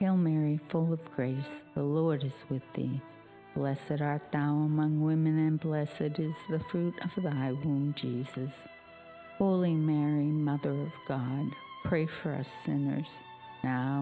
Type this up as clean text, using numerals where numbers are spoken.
Hail Mary, full of grace, the Lord is with thee. Blessed art thou among women, and blessed is the fruit of thy womb, Jesus. Holy Mary, Mother of God, pray for us sinners, now